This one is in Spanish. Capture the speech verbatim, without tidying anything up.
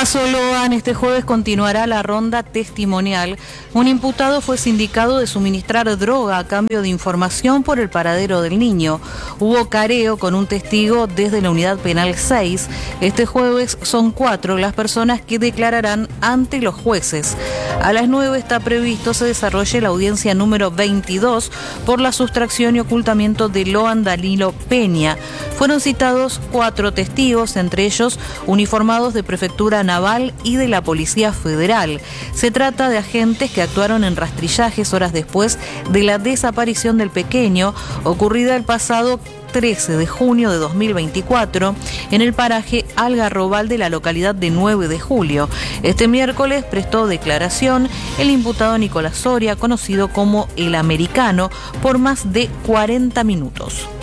Caso Loan, este jueves continuará la ronda testimonial. Un imputado fue sindicado de suministrar droga a cambio de información por el paradero del niño. Hubo careo con un testigo desde la unidad penal seis. Este jueves son cuatro las personas que declararán ante los jueces. A las nueve está previsto se desarrolle la audiencia número veintidós por la sustracción y ocultamiento de Loan Danilo Peña. Fueron citados cuatro testigos, entre ellos uniformados de Prefectura Naval y de la Policía Federal. Se trata de agentes que actuaron en rastrillajes horas después de la desaparición del pequeño, ocurrida el pasado trece de junio de dos mil veinticuatro en el paraje Algarrobal de la localidad de nueve de julio. Este miércoles prestó declaración el imputado Nicolás Soria, conocido como El Americano, por más de cuarenta minutos.